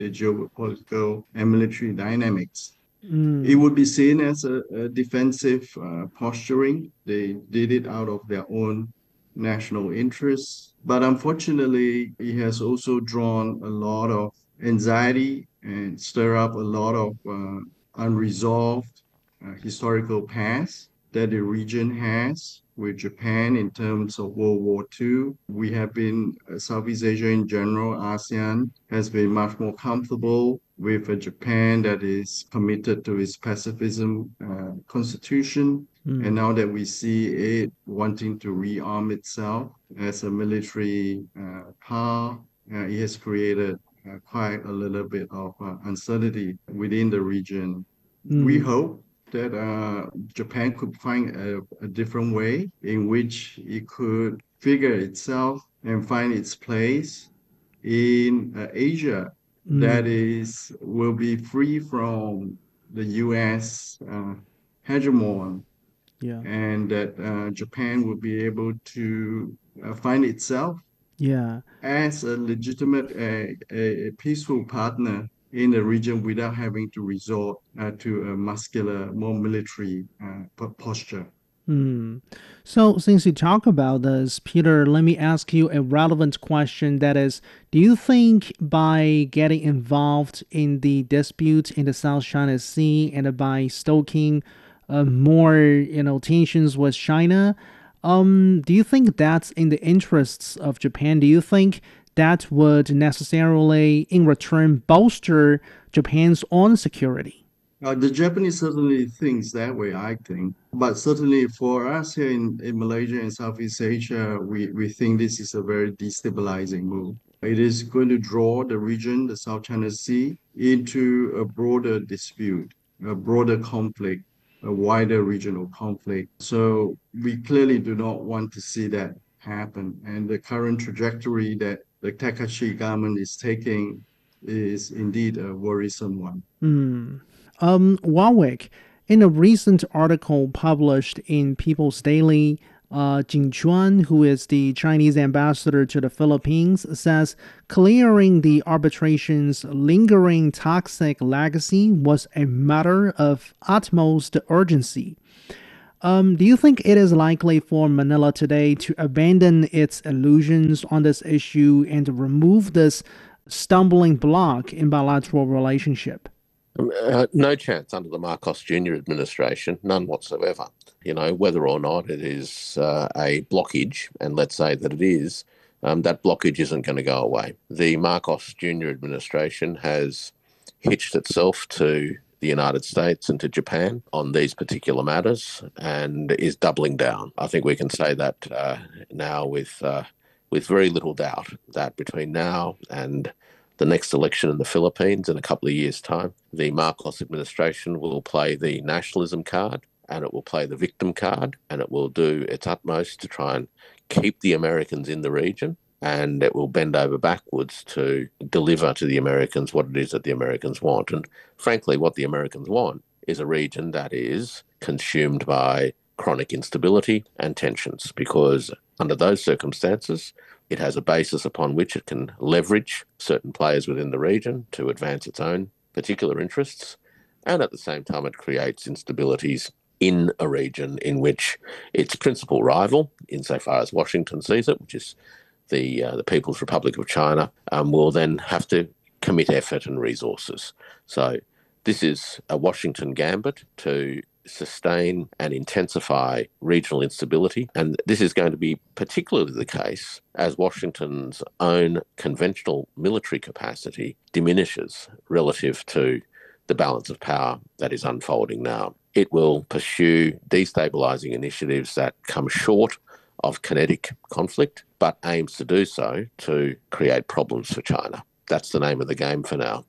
the geopolitical and military dynamics. It Mm, would be seen as a defensive posturing. They did it out of their own national interests. But unfortunately, it has also drawn a lot of anxiety and stir up a lot of unresolved historical past that the region has with Japan in terms of World War II. We have been, Southeast Asia in general, ASEAN has been much more comfortable with a Japan that is committed to its pacifism constitution. And mm, now that we see it wanting to rearm itself as a military power, it has created quite a little bit of uncertainty within the region. We mm, hope that Japan could find a different way in which it could figure itself and find its place in Asia that mm. is will be free from the U.S. Hegemon, Yeah. and that Japan will be able to find itself Yeah. as a legitimate, a peaceful partner in the region without having to resort to a muscular, more military posture. Hmm. So, since you talk about this, Peter, let me ask you a relevant question. That is, do you think by getting involved in the dispute in the South China Sea and by stoking more, tensions with China, do you think that's in the interests of Japan? Do you think that would necessarily, in return, bolster Japan's own security? The Japanese certainly thinks that way, I think. But certainly for us here in Malaysia and Southeast Asia, we think this is a very destabilizing move. It is going to draw the region, the South China Sea, into a broader dispute, a broader conflict, a wider regional conflict. So we clearly do not want to see that happen. And the current trajectory that the Takashi government is taking is indeed a worrisome one. Hmm. Warwick, in a recent article published in People's Daily, Jing Chuan, who is the Chinese ambassador to the Philippines, says clearing the arbitration's lingering toxic legacy was a matter of utmost urgency. Do you think it is likely for Manila today to abandon its illusions on this issue and to remove this stumbling block in bilateral relationship? No chance under the Marcos Jr. administration, none whatsoever. Whether or not it is a blockage, and let's say that it is, that blockage isn't going to go away. The Marcos Jr. administration has hitched itself to the United States and to Japan on these particular matters and is doubling down. I think we can say that now with very little doubt that between now and the next election in the Philippines in a couple of years' time, the Marcos administration will play the nationalism card and it will play the victim card and it will do its utmost to try and keep the Americans in the region, and it will bend over backwards to deliver to the Americans what it is that the Americans want. And frankly, what the Americans want is a region that is consumed by chronic instability and tensions, because under those circumstances, it has a basis upon which it can leverage certain players within the region to advance its own particular interests. And at the same time, it creates instabilities in a region in which its principal rival, insofar as Washington sees it, which is the People's Republic of China, will then have to commit effort and resources. So this is a Washington gambit to sustain and intensify regional instability. And this is going to be particularly the case as Washington's own conventional military capacity diminishes relative to the balance of power that is unfolding now. It will pursue destabilizing initiatives that come short of kinetic conflict, but aims to do so to create problems for China. That's the name of the game for now.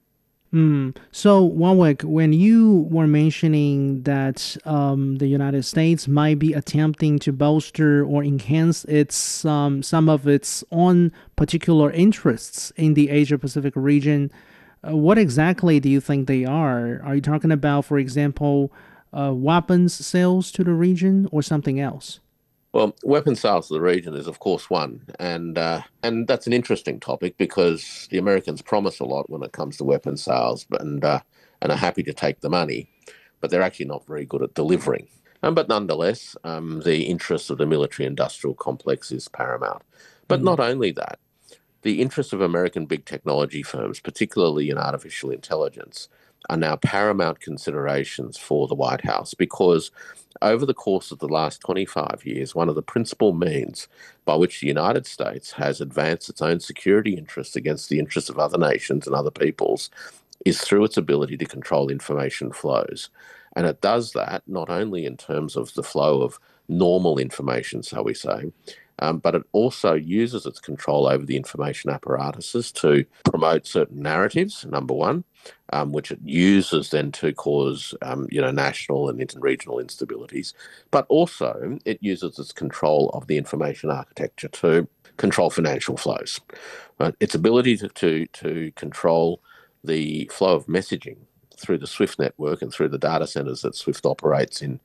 So, Warwick, when you were mentioning that the United States might be attempting to bolster or enhance its some of its own particular interests in the Asia Pacific region, what exactly do you think they are? Are you talking about, for example, weapons sales to the region or something else? Well, weapon sales to the region is, of course, one, and that's an interesting topic because the Americans promise a lot when it comes to weapon sales, and are happy to take the money, but they're actually not very good at delivering. But nonetheless, the interest of the military-industrial complex is paramount. But not only that, the interests of American big technology firms, particularly in artificial intelligence, are now paramount considerations for the White House because over the course of the last 25 years, one of the principal means by which the United States has advanced its own security interests against the interests of other nations and other peoples is through its ability to control information flows. And it does that not only in terms of the flow of normal information, so we say, but it also uses its control over the information apparatuses to promote certain narratives, number one, which it uses then to cause, national and regional instabilities. But also it uses its control of the information architecture to control financial flows. Right? Its ability to control the flow of messaging through the SWIFT network and through the data centers that SWIFT operates in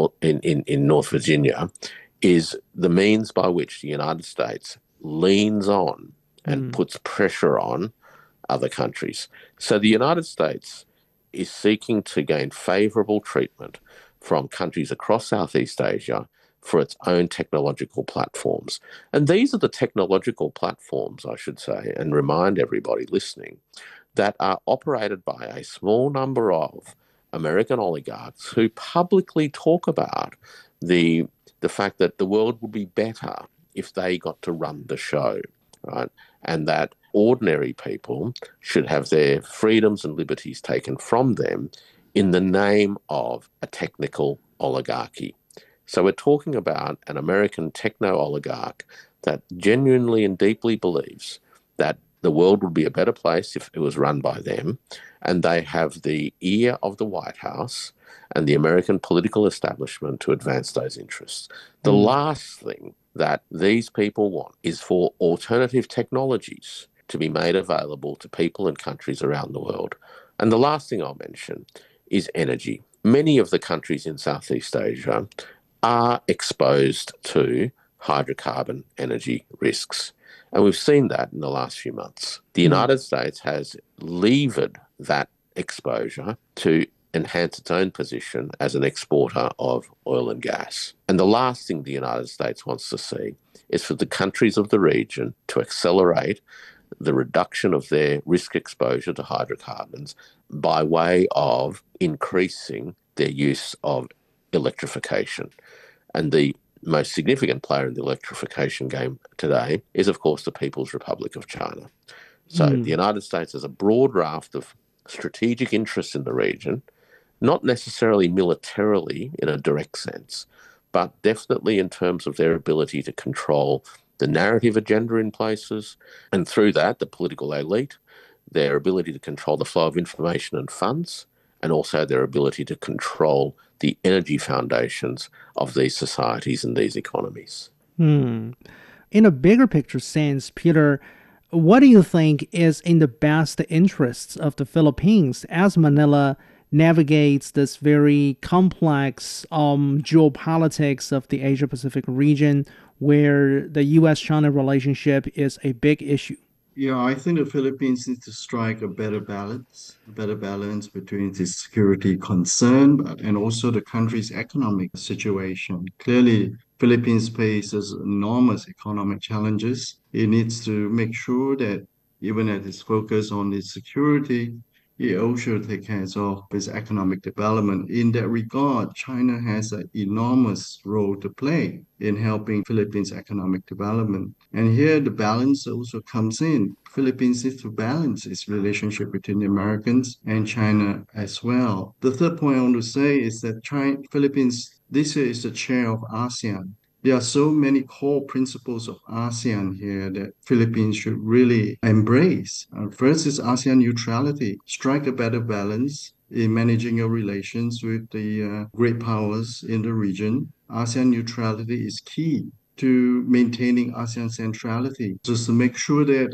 North Virginia is the means by which the United States leans on and puts pressure on other countries. So the United States is seeking to gain favourable treatment from countries across Southeast Asia for its own technological platforms. And these are the technological platforms, I should say, and remind everybody listening, that are operated by a small number of American oligarchs who publicly talk about the fact that the world would be better if they got to run the show, right? And that ordinary people should have their freedoms and liberties taken from them in the name of a technical oligarchy. So we're talking about an American techno-oligarch that genuinely and deeply believes that the world would be a better place if it was run by them, and they have the ear of the White House and the American political establishment to advance those interests. The last thing that these people want is for alternative technologies to be made available to people and countries around the world. And the last thing I'll mention is energy. Many of the countries in Southeast Asia are exposed to hydrocarbon energy risks. And we've seen that in the last few months. The United States has levered that exposure to enhance its own position as an exporter of oil and gas. And the last thing the United States wants to see is for the countries of the region to accelerate the reduction of their risk exposure to hydrocarbons by way of increasing their use of electrification. And the most significant player in the electrification game today is, of course, the People's Republic of China. So the United States has a broad raft of strategic interests in the region, not necessarily militarily in a direct sense, but definitely in terms of their ability to control the narrative agenda in places, and through that, the political elite, their ability to control the flow of information and funds, and also their ability to control the energy foundations of these societies and these economies. In a bigger picture sense, Peter, what do you think is in the best interests of the Philippines as Manila navigates this very complex geopolitics of the Asia-Pacific region where the U.S.-China relationship is a big issue? Yeah, I think the Philippines needs to strike a better balance between its security concern and also the country's economic situation. Clearly, Philippines faces enormous economic challenges. It needs to make sure that even as it's focused on its security, it also takes care of its economic development. In that regard, China has an enormous role to play in helping Philippines' economic development. And here the balance also comes in. Philippines needs to balance its relationship between the Americans and China as well. The third point I want to say is that Philippines this year is the chair of ASEAN. There are so many core principles of ASEAN here that Philippines should really embrace. First is ASEAN neutrality. Strike a better balance in managing your relations with the great powers in the region. ASEAN neutrality is key to maintaining ASEAN centrality, just to make sure that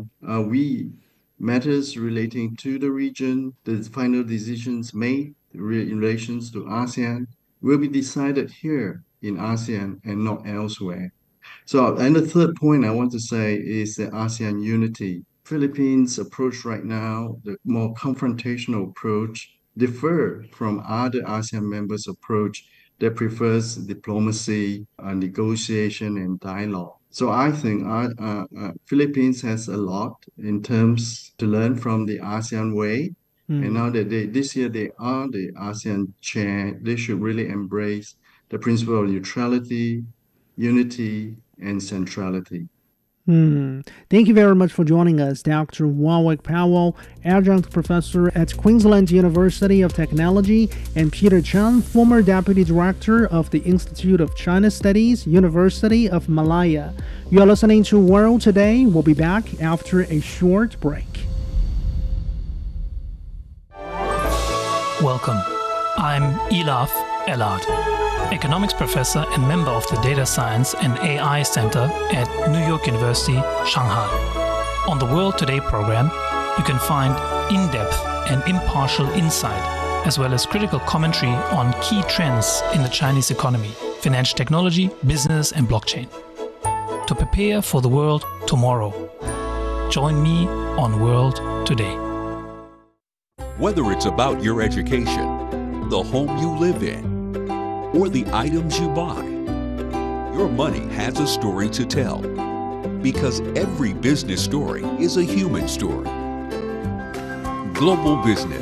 we matters relating to the region, the final decisions made in relations to ASEAN will be decided here in ASEAN and not elsewhere. So, and the third point I want to say is the ASEAN unity. Philippines' approach right now, the more confrontational approach, differ from other ASEAN members' approach that prefers diplomacy, negotiation, and dialogue. So I think Philippines has a lot in terms to learn from the ASEAN way. And now that this year they are the ASEAN chair, they should really embrace the principle of neutrality, unity, and centrality. Thank you very much for joining us, Dr. Warwick Powell, adjunct professor at Queensland University of Technology, and Peter Chan, former deputy director of the Institute of China Studies, University of Malaya. You are listening to World Today. We'll be back after a short break. Welcome. I'm Elaf Elad, economics professor and member of the Data Science and AI Center at New York University, Shanghai. On the World Today program, you can find in-depth and impartial insight, as well as critical commentary on key trends in the Chinese economy, financial technology, business, and blockchain. To prepare for the world tomorrow, join me on World Today. Whether it's about your education, the home you live in, or the items you buy, your money has a story to tell, because every business story is a human story. Global Business.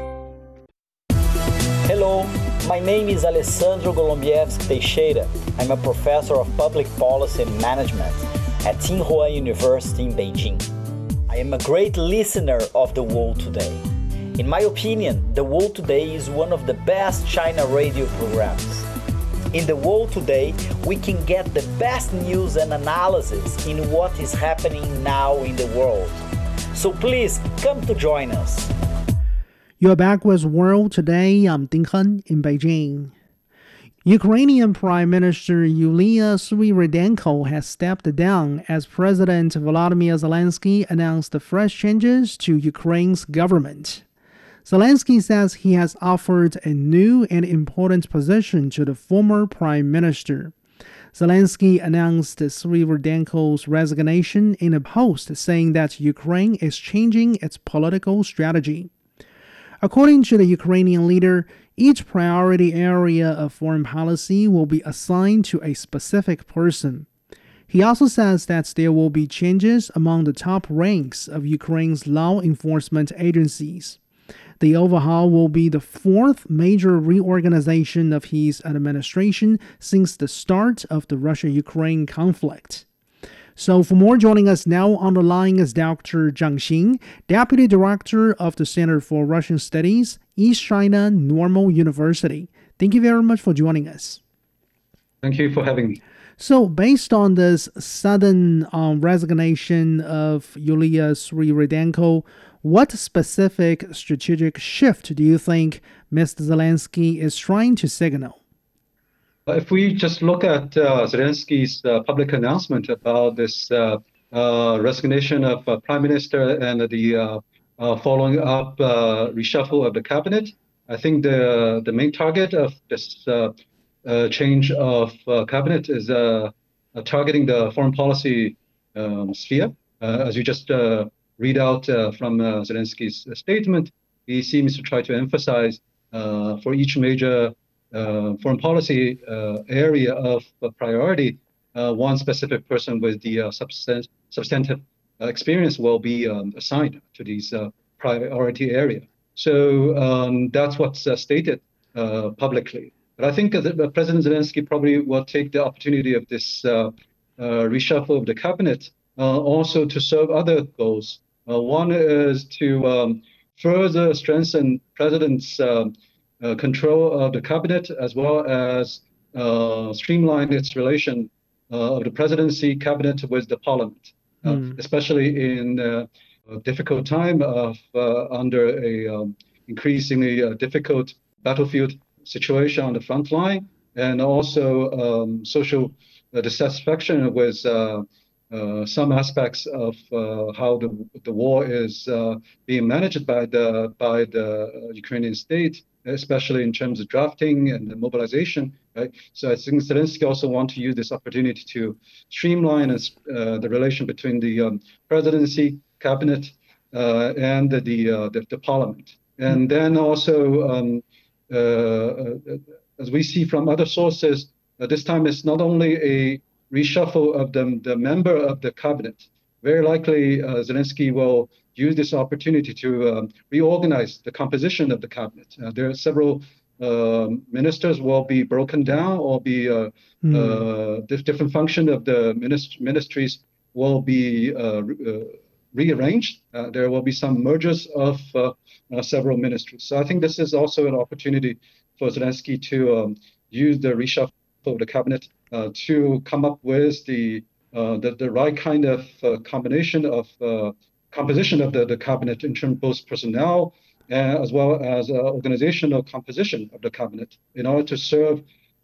Hello, my name is Alessandro Golombieski Teixeira. I'm a professor of public policy and management at Tsinghua University in Beijing. I am a great listener of The World Today. In my opinion, The World Today is one of the best China radio programs. In The World Today, we can get the best news and analysis in what is happening now in the world. So please come to join us. You're back with World Today. I'm Ding Hen in Beijing. Ukrainian Prime Minister Yulia Sviridenko has stepped down as President Volodymyr Zelensky announced the fresh changes to Ukraine's government. Zelensky says he has offered a new and important position to the former prime minister. Zelensky announced Sviridenko's resignation in a post saying that Ukraine is changing its political strategy. According to the Ukrainian leader, each priority area of foreign policy will be assigned to a specific person. He also says that there will be changes among the top ranks of Ukraine's law enforcement agencies. The overhaul will be the fourth major reorganization of his administration since the start of the Russia-Ukraine conflict. So for more, joining us now on the line is Dr. Zhang Xin, Deputy Director of the Center for Russian Studies, East China Normal University. Thank you very much for joining us. Thank you for having me. So based on this sudden resignation of Yulia Sviridenko, what specific strategic shift do you think Mr. Zelensky is trying to signal? If we just look at Zelensky's public announcement about this resignation of Prime Minister and the following up reshuffle of the cabinet, I think the main target of this change of cabinet is targeting the foreign policy sphere. As you just read out from Zelensky's statement, he seems to try to emphasize for each major foreign policy area of priority, one specific person with the substantive experience will be assigned to these priority area. So that's what's stated publicly. But I think that President Zelensky probably will take the opportunity of this reshuffle of the cabinet also to serve other goals. One is to further strengthen President's control of the cabinet, as well as streamline its relation of the presidency cabinet with the parliament, especially in a difficult time of under a increasingly difficult battlefield situation on the front line, and also social dissatisfaction with some aspects of how the war is being managed by the Ukrainian state. especially in terms of drafting and the mobilization, right? So I think Zelensky also wants to use this opportunity to streamline the relation between the presidency, cabinet, and the parliament. And then also, as we see from other sources, this time it's not only a reshuffle of the member of the cabinet. Very likely, Zelensky will use this opportunity to reorganize the composition of the cabinet. There are several ministers will be broken down or be different function of the ministries will be rearranged. There will be some mergers of several ministries. So I think this is also an opportunity for Zelensky to use the reshuffle of the cabinet to come up with the right kind of combination of composition of the cabinet in terms of both personnel as well as organizational composition of the cabinet in order to serve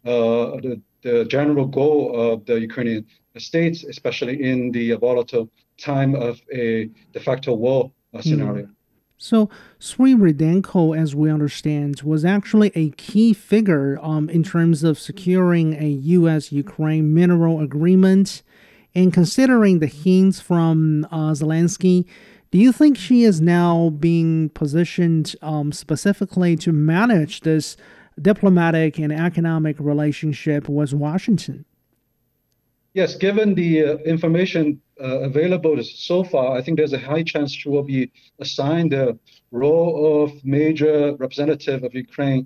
the general goal of the Ukrainian states, especially in the volatile time of a de facto war scenario. So Sri Rudenko, as we understand, was actually a key figure in terms of securing a U.S.-Ukraine mineral agreement. And considering the hints from Zelensky, do you think she is now being positioned specifically to manage this diplomatic and economic relationship with Washington? Yes, given the information available so far, I think there's a high chance she will be assigned the role of major representative of Ukraine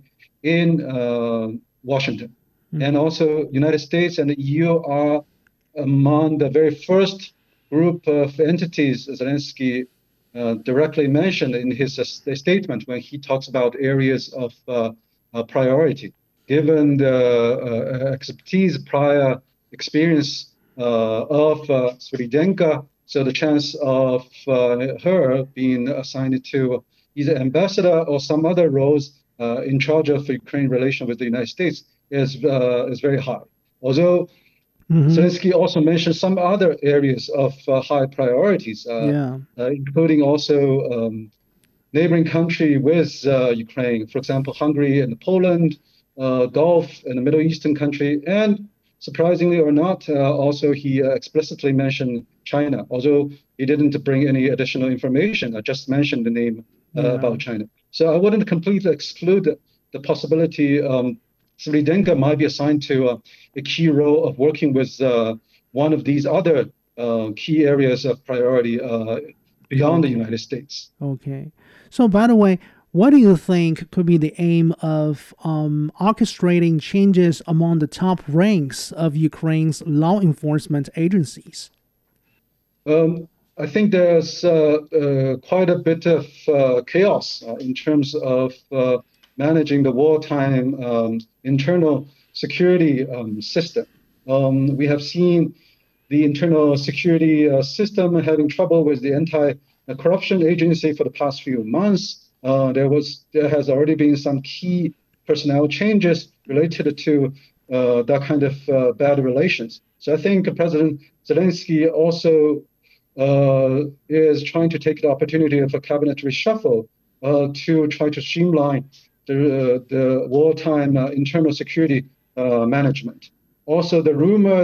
in Washington. And also, United States and the EU are among the very first group of entities Zelensky directly mentioned in his statement when he talks about areas of priority. Given the expertise, prior experience of Sridenka, so the chance of her being assigned to either ambassador or some other roles in charge of Ukraine relation with the United States is very high. Although Zelensky also mentioned some other areas of high priorities, including also neighboring country with Ukraine, for example, Hungary and Poland, Gulf and the Middle Eastern country, and surprisingly or not, also he explicitly mentioned China, although he didn't bring any additional information. I just mentioned the name about China. So I wouldn't completely exclude the possibility Sridenka might be assigned to a key role of working with one of these other key areas of priority beyond the United States. Okay. So, by the way, what do you think could be the aim of orchestrating changes among the top ranks of Ukraine's law enforcement agencies? I think there's quite a bit of chaos in terms of managing the wartime internal security system. We have seen the internal security system having trouble with the anti-corruption agency for the past few months. There has already been some key personnel changes related to that kind of bad relations. So I think President Zelensky also is trying to take the opportunity of a cabinet reshuffle to try to streamline the wartime internal security management. Also, the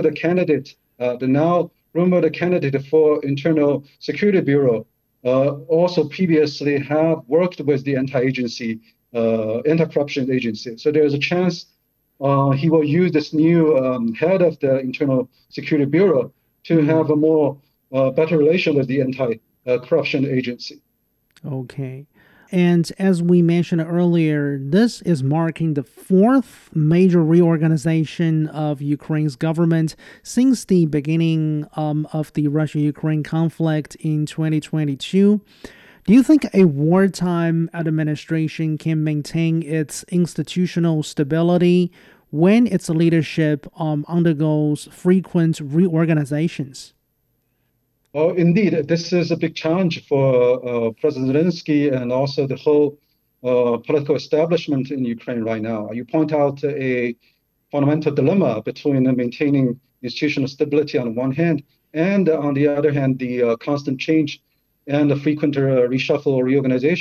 now rumored candidate for Internal Security Bureau also previously have worked with the anti-corruption agency. So there's a chance he will use this new head of the Internal Security Bureau to have a more better relation with the anti-corruption agency. Okay. And as we mentioned earlier, this is marking the fourth major reorganization of Ukraine's government since the beginning of the Russia-Ukraine conflict in 2022. Do you think a wartime administration can maintain its institutional stability when its leadership undergoes frequent reorganizations? Well, indeed, this is a big challenge for President Zelensky and also the whole political establishment in Ukraine right now. You point out a fundamental dilemma between maintaining institutional stability on one hand and on the other hand, the constant change and the frequent reshuffle or reorganization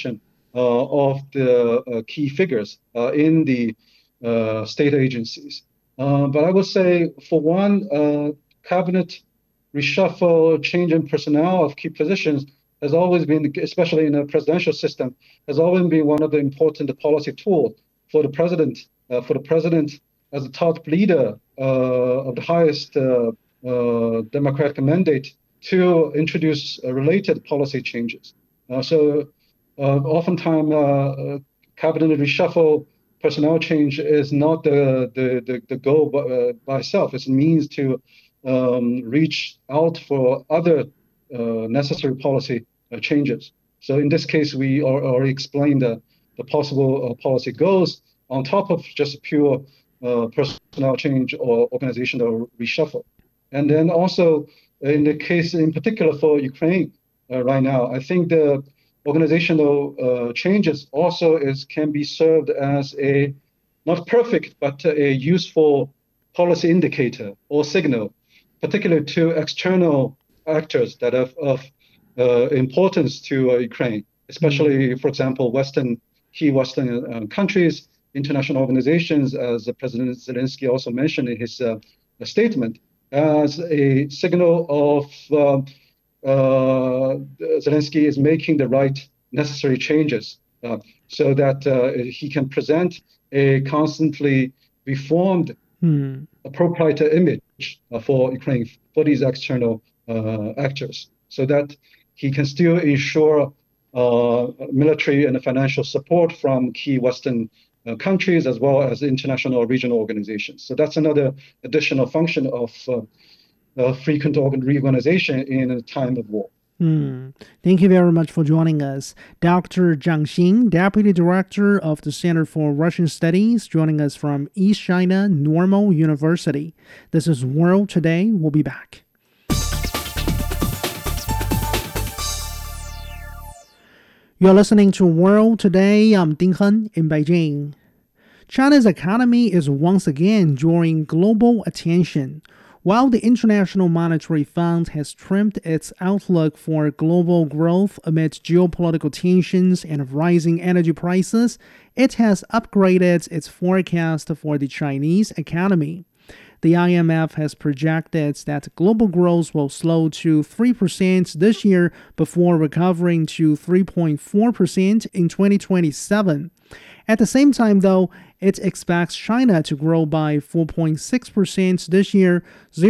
of the key figures in the state agencies. But I would say, for one, cabinet reshuffle, change in personnel of key positions has always been, especially in a presidential system, has always been one of the important policy tools for the president. For the president as the top leader of the highest democratic mandate to introduce related policy changes. Oftentimes, cabinet reshuffle, personnel change is not the goal by itself. It's a means to reach out for other necessary policy changes. So in this case, we already explained the possible policy goals on top of just pure personnel change or organizational reshuffle. And then also, in the case in particular for Ukraine right now, I think the organizational changes also can be served as a not perfect, but a useful policy indicator or signal, particularly to external actors that are of importance to Ukraine, especially, for example, key Western countries, international organizations, as President Zelensky also mentioned in his statement, as a signal of Zelensky is making the right necessary changes so that he can present a constantly reformed, appropriate image for Ukraine, for these external actors, so that he can still ensure military and financial support from key Western countries as well as international or regional organizations. So that's another additional function of frequent reorganization in a time of war. Thank you very much for joining us. Dr. Zhang Xin, Deputy Director of the Center for Russian Studies, joining us from East China Normal University. This is World Today. We'll be back. You're listening to World Today. I'm Ding Hen in Beijing. China's economy is once again drawing global attention. While the International Monetary Fund has trimmed its outlook for global growth amid geopolitical tensions and rising energy prices, it has upgraded its forecast for the Chinese economy. The IMF has projected that global growth will slow to 3% this year before recovering to 3.4% in 2027. At the same time, though, it expects China to grow by 4.6% this year,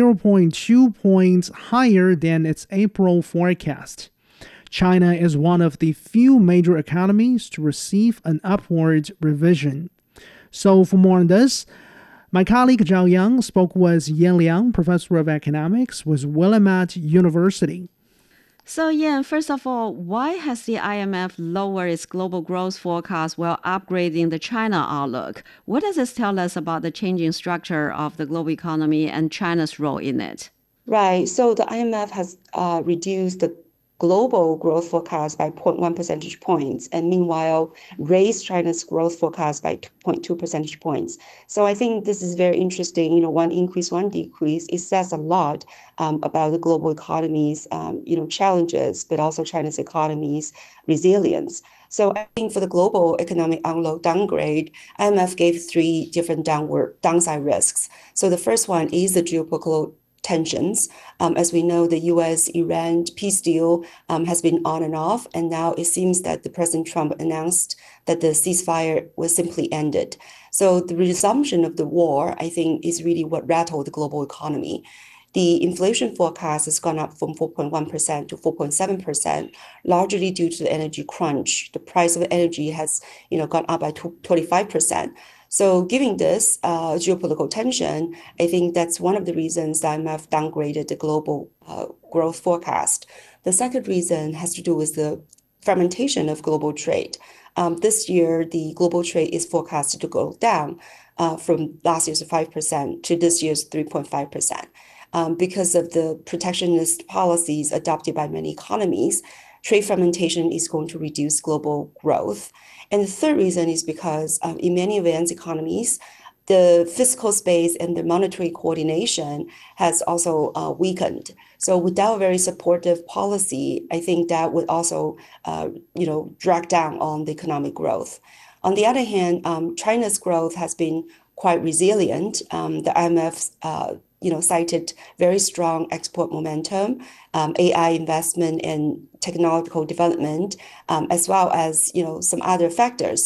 0.2 points higher than its April forecast. China is one of the few major economies to receive an upward revision. So for more on this, my colleague Zhao Yang spoke with Yan Liang, professor of economics with Willamette University. So, Yan, first of all, why has the IMF lowered its global growth forecast while upgrading the China outlook? What does this tell us about the changing structure of the global economy and China's role in it? Right. So the IMF has reduced the global growth forecast by 0.1 percentage points, and meanwhile raised China's growth forecast by 2.2 percentage points. So I think this is very interesting. One increase, one decrease. It says a lot about the global economy's challenges, but also China's economy's resilience. So I think for the global economic outlook downgrade, IMF gave three different downside risks. So the first one is the geopolitical tensions. As we know, the U.S.-Iran peace deal has been on and off, and now it seems that the President Trump announced that the ceasefire was simply ended. So the resumption of the war, I think, is really what rattled the global economy. The inflation forecast has gone up from 4.1% to 4.7%, largely due to the energy crunch. The price of energy has gone up by 25%. So given this geopolitical tension, I think that's one of the reasons the IMF downgraded the global growth forecast. The second reason has to do with the fragmentation of global trade. This year, the global trade is forecasted to go down from last year's 5% to this year's 3.5%. Because of the protectionist policies adopted by many economies, trade fragmentation is going to reduce global growth. And the third reason is because in many advanced economies, the fiscal space and the monetary coordination has also weakened. So without a very supportive policy, I think that would also, drag down on the economic growth. On the other hand, China's growth has been quite resilient. The IMF, cited very strong export momentum, AI investment and technological development, as well as some other factors.